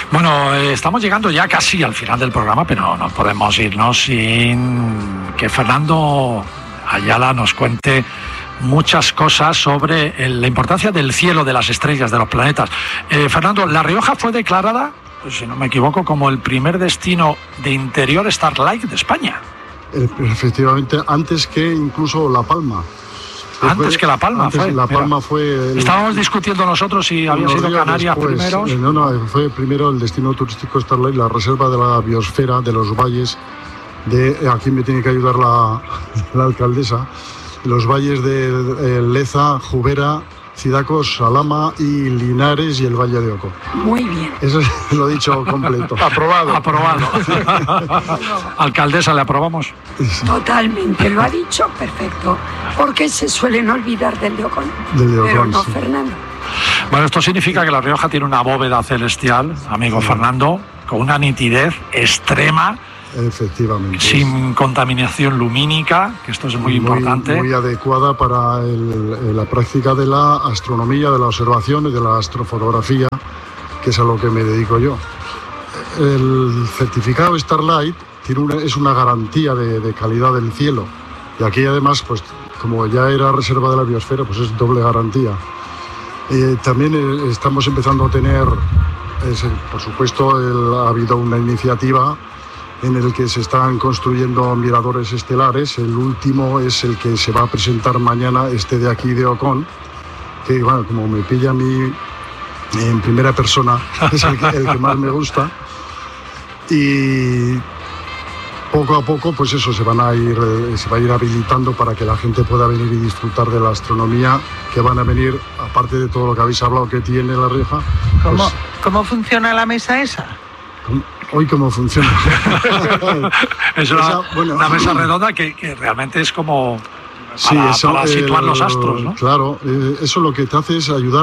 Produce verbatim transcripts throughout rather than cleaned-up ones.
Bueno, eh, estamos llegando ya casi al final del programa, pero no podemos irnos sin que Fernando Ayala nos cuente muchas cosas sobre el, la importancia del cielo, de las estrellas, de los planetas. Eh, Fernando, La Rioja fue declarada, pues, si no me equivoco, como el primer destino de interior Starlight de España. Efectivamente, antes que incluso La Palma. Antes fue, que La Palma antes fue. La Palma mira, fue el, estábamos discutiendo nosotros si había sido Canarias después, primeros. Eh, no, no, fue primero el destino turístico Starlight, la reserva de la biosfera de los valles de, aquí me tiene que ayudar la, la alcaldesa, los valles de eh, Leza, Jubera, Cidacos, Salama y Linares y el Valle de Oco. Muy bien. Eso lo he dicho completo. Aprobado. Aprobado. Alcaldesa, ¿le aprobamos? Totalmente, lo ha dicho perfecto. Porque se suelen olvidar del de Ocon. Del de Ocon, pero no, sí. Fernando. Bueno, esto significa que La Rioja tiene una bóveda celestial, amigo sí. Fernando, con una nitidez extrema. Efectivamente. Sin contaminación lumínica, que esto es muy, muy importante. Muy adecuada para el, la práctica de la astronomía, de la observación y de la astrofotografía, que es a lo que me dedico yo. El certificado Starlight tiene una, es una garantía de, de calidad del cielo. Y aquí además, pues como ya era reserva de la biosfera, pues es doble garantía. Eh, también eh, estamos empezando a tener, es, por supuesto, el, ha habido una iniciativa en el que se están construyendo miradores estelares. El último es el que se va a presentar mañana, este de aquí de Ocon, que bueno, como me pilla a mí en primera persona, es el que, el que más me gusta. Y poco a poco, pues eso, se van a ir, se va a ir habilitando para que la gente pueda venir y disfrutar de la astronomía, que van a venir, aparte de todo lo que habéis hablado que tiene La Rioja. ¿Cómo, pues, ¿cómo funciona la mesa esa? Hoy cómo funciona. Es una, Esa, bueno, una mesa redonda que, que realmente es como para, sí, eso, para situar eh, los astros, ¿no? Claro, eh, eso lo que te hace es ayudar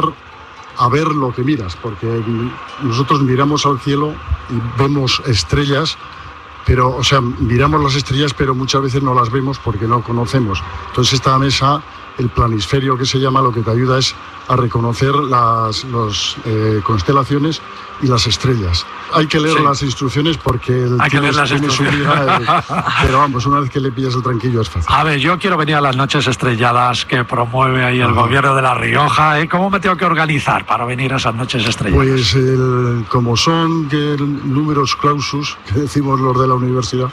a ver lo que miras, porque nosotros miramos al cielo y vemos estrellas, pero, o sea, miramos las estrellas, pero muchas veces no las vemos porque no conocemos. Entonces esta mesa, el planisferio que se llama, lo que te ayuda es a reconocer las los, eh, constelaciones y las estrellas. Hay que leer sí. las instrucciones porque el Hay que leer las tiene su vida, eh, pero vamos, una vez que le pillas el tranquillo es fácil. A ver, yo quiero venir a las noches estrelladas que promueve ahí el Ajá. gobierno de La Rioja. ¿eh? ¿Cómo me tengo que organizar para venir a esas noches estrelladas? Pues el, como son que el, números clausus, que decimos los de la universidad,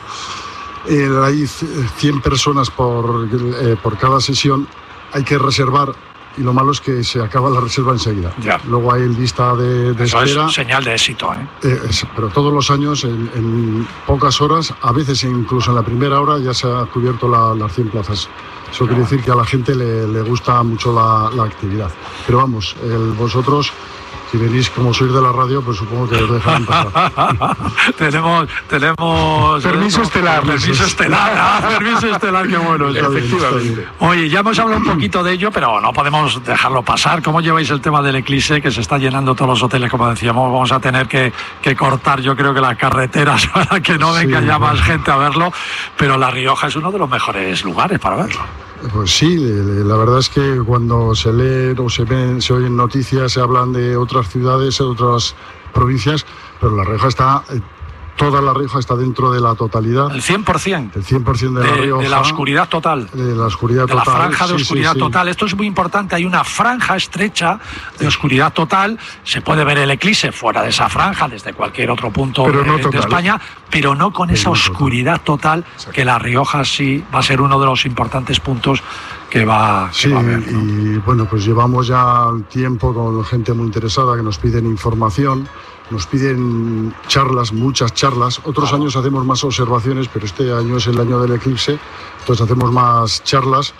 eh, hay cien personas por, eh, por cada sesión, hay que reservar. Y lo malo es que se acaba la reserva enseguida. Ya. Luego hay lista de, de Eso espera. Es señal de éxito, ¿eh? Eh, es, pero todos los años, en, en pocas horas, a veces incluso en la primera hora, ya se ha cubierto la, las cien plazas. Eso quiere decir que a la gente le, le gusta mucho la, la actividad. Pero vamos, el, vosotros, si venís como sois de la radio, pues supongo que os dejan pasar. tenemos, tenemos... Permiso ¿no? estelar. Permiso estelar, ah, permiso estelar, qué bueno. Efectivamente. Oye, ya hemos hablado un poquito de ello, pero no podemos dejarlo pasar. ¿Cómo lleváis el tema del eclipse, que se está llenando todos los hoteles, como decíamos? Vamos a tener que, que cortar, yo creo que las carreteras para que no venga sí, ya más gente a verlo, pero La Rioja es uno de los mejores lugares para verlo. Pues sí, la verdad es que cuando se lee o se ven, se oyen noticias, se hablan de otras ciudades, de otras provincias, pero La Rioja está, toda La Rioja está dentro de la totalidad. El cien por ciento. El cien por ciento de, de La Rioja. De la oscuridad total. De la oscuridad de total. De la franja de sí, oscuridad sí, total. Sí. Esto es muy importante. Hay una franja estrecha de oscuridad total. Se puede ver el eclipse fuera de esa franja, desde cualquier otro punto pero de, no de España, pero no con pero esa no oscuridad total, total que La Rioja sí va a ser uno de los importantes puntos que va, que sí, va a ver, ¿no? Y bueno, pues llevamos ya tiempo con gente muy interesada que nos piden información, nos piden charlas, muchas charlas. Otros claro. años hacemos más observaciones, pero este año es el año del eclipse, entonces hacemos más charlas.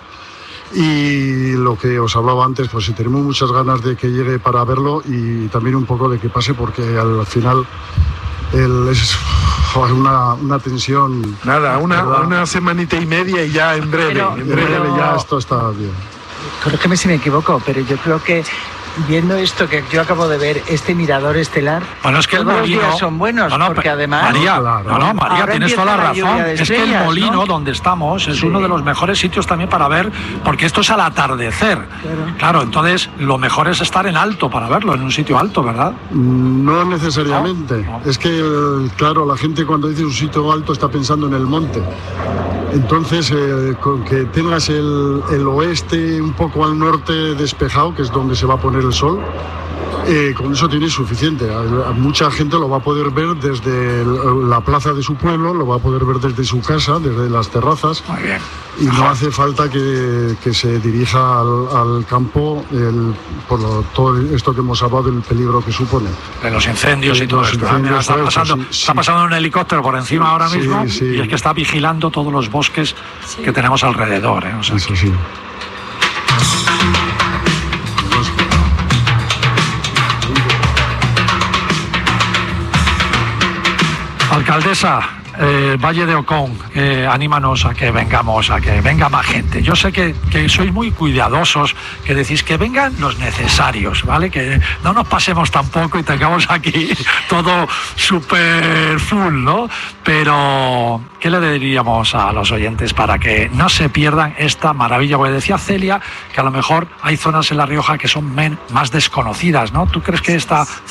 Y lo que os hablaba antes, pues sí, tenemos muchas ganas de que llegue para verlo y también un poco de que pase, porque al final el, es una, una tensión. Nada, una, una semanita y media y ya en breve. Pero, en breve pero, ya esto está bien. Corrígeme si me equivoco, pero yo creo que viendo esto que yo acabo de ver, este mirador estelar, bueno, es que todos el los molino, días son buenos, no, no, porque además... María, claro, no, no, María, tienes toda la la razón. de Es que el estrellas, molino ¿no? donde estamos es Sí. uno de los mejores sitios también para ver, porque esto es al atardecer. Claro. Claro, entonces lo mejor es estar en alto para verlo, en un sitio alto, ¿verdad? No necesariamente. No, no. Es que, eh, claro, la gente cuando dice un sitio alto está pensando en el monte. Entonces, eh, con que tengas el, el oeste un poco al norte despejado, que es donde se va a poner el sol, eh, con eso tienes suficiente. A, a mucha gente lo va a poder ver desde el- la plaza de su pueblo, lo va a poder ver desde su casa, desde las terrazas. Muy bien. Y no hace falta que, que se dirija al, al campo el- por lo- todo esto que hemos hablado del peligro que supone. De los incendios Sí, y todo los esto. incendios, Mira, está, todo eso, pasando, sí, está sí. pasando un helicóptero por encima ahora Sí, mismo sí. y es que está vigilando todos los bosques Sí. que tenemos alrededor. ¿eh? O sea, Eso sí. Alcaldesa, eh, Valle de Ocón, eh, anímanos a que vengamos, a que venga más gente. Yo sé que, que sois muy cuidadosos, que decís que vengan los necesarios, ¿vale? Que no nos pasemos tampoco y tengamos aquí todo súper full, ¿no? Pero, ¿qué le diríamos a los oyentes para que no se pierdan esta maravilla? Porque decía Celia que a lo mejor hay zonas en La Rioja que son men- más desconocidas, ¿no? ¿Tú crees que esta